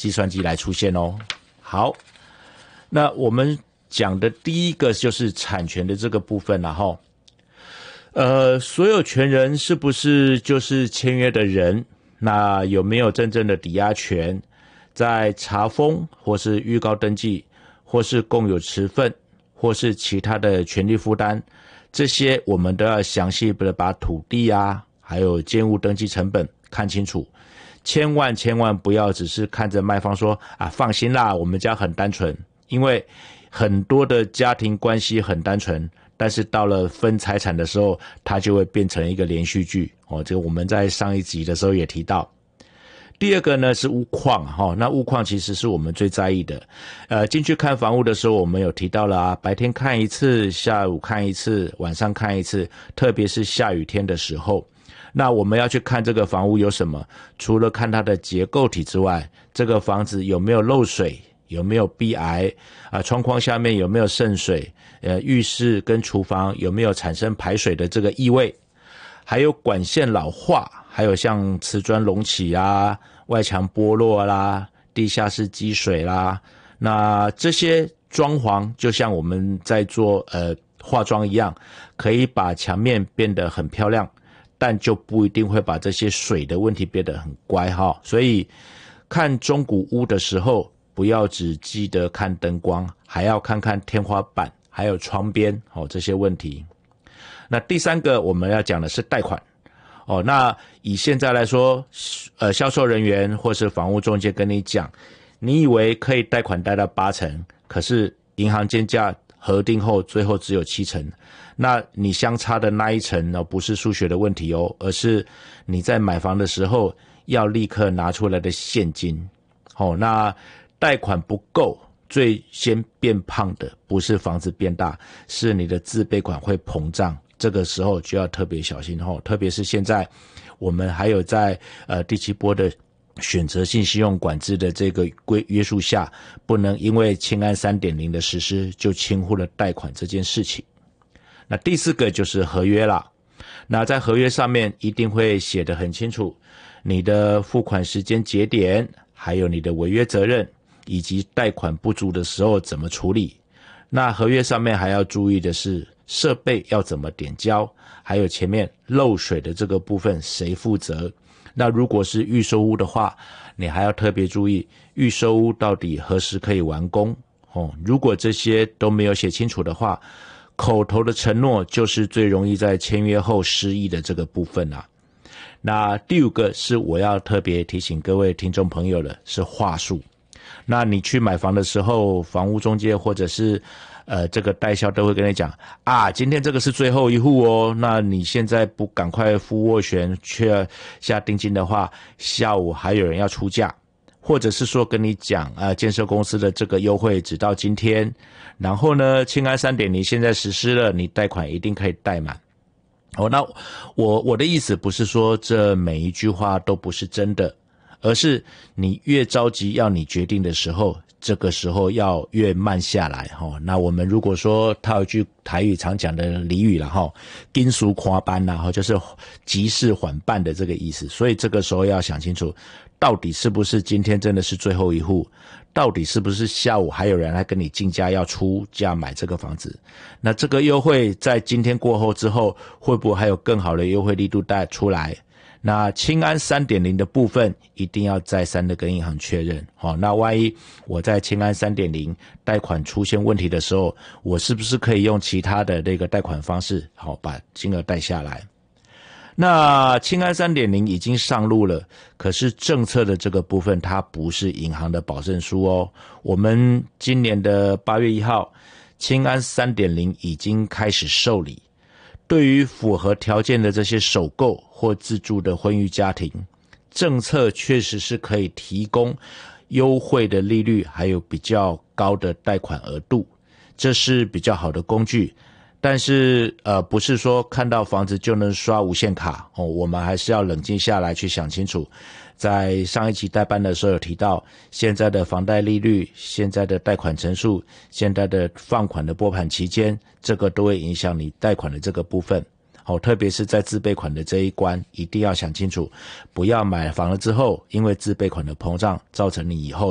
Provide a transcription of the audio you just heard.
计算机来出现哦。好，那我们讲的第一个就是产权的这个部分啦齁。所有权人是不是就是签约的人？那有没有真正的抵押权？在查封或是预告登记，或是共有持份，或是其他的权利负担，这些我们都要详细的把土地啊，还有建物登记成本看清楚。千万不要只是看着卖方说啊，放心啦，我们家很单纯，因为很多的家庭关系很单纯，但是到了分财产的时候，它就会变成一个连续剧哦。这个我们在上一集的时候也提到。第二个呢是屋况齁，那屋况其实是我们最在意的。进去看房屋的时候，我们有提到了啊，白天看一次，下午看一次，晚上看一次，特别是下雨天的时候。那我们要去看这个房屋有什么？除了看它的结构体之外，这个房子有没有漏水，有没有壁癌啊？窗框下面有没有渗水？浴室跟厨房有没有产生排水的这个异味？还有管线老化，还有像瓷砖隆起啊、外墙剥落啦、地下室积水啦。那这些装潢就像我们在做化妆一样，可以把墙面变得很漂亮，但就不一定会把这些水的问题变得很乖哈。所以看中古屋的时候，不要只记得看灯光，还要看看天花板还有窗边这些问题。那第三个我们要讲的是贷款那以现在来说，销售人员或是房屋中介跟你讲，你以为可以贷款贷到80%，可是银行监价核定后最后只有7%，那你相差的那一层呢，不是数学的问题而是你在买房的时候要立刻拿出来的现金那贷款不够，最先变胖的不是房子变大，是你的自备款会膨胀，这个时候就要特别小心特别是现在我们还有在第7波的选择性信用管制的这个约束下，不能因为青安 3.0 的实施就轻忽了贷款这件事情。那第4个就是合约啦。那在合约上面一定会写得很清楚，你的付款时间节点，还有你的违约责任，以及贷款不足的时候怎么处理。那合约上面还要注意的是，设备要怎么点交，还有前面漏水的这个部分谁负责。那如果是预售屋的话，你还要特别注意预售屋到底何时可以完工如果这些都没有写清楚的话，口头的承诺就是最容易在签约后失忆的这个部分啦。那第5个是我要特别提醒各位听众朋友的，是话术。那你去买房的时候，房屋中介或者是这个代销都会跟你讲啊，今天这个是最后一户那你现在不赶快付斡旋却下定金的话，下午还有人要出价，或者是说跟你讲建设公司的这个优惠只到今天，然后呢青安 3.0 现在实施了，你贷款一定可以贷满那我的意思不是说这每一句话都不是真的，而是你越着急要你决定的时候，这个时候要越慢下来那我们如果说套一句台语常讲的俚语啦紧速看班啦就是急事缓办的这个意思。所以这个时候要想清楚，到底是不是今天真的是最后一户，到底是不是下午还有人来跟你竞价要出价买这个房子，那这个优惠在今天过后之后，会不会还有更好的优惠力度带出来。那青安 3.0 的部分一定要再三的跟银行确认那万一我在青安 3.0 贷款出现问题的时候，我是不是可以用其他的那个贷款方式把金额贷下来。那青安 3.0 已经上路了，可是政策的这个部分它不是银行的保证书我们今年的8月1号青安 3.0 已经开始受理，对于符合条件的这些首购或自住的婚育家庭，政策确实是可以提供优惠的利率，还有比较高的贷款额度，这是比较好的工具。但是不是说看到房子就能刷无限卡我们还是要冷静下来去想清楚。在上一期代班的时候有提到，现在的房贷利率、现在的贷款成数、现在的放款的拨盘期间，这个都会影响你贷款的这个部分特别是在自备款的这一关一定要想清楚，不要买房了之后因为自备款的膨胀造成你以后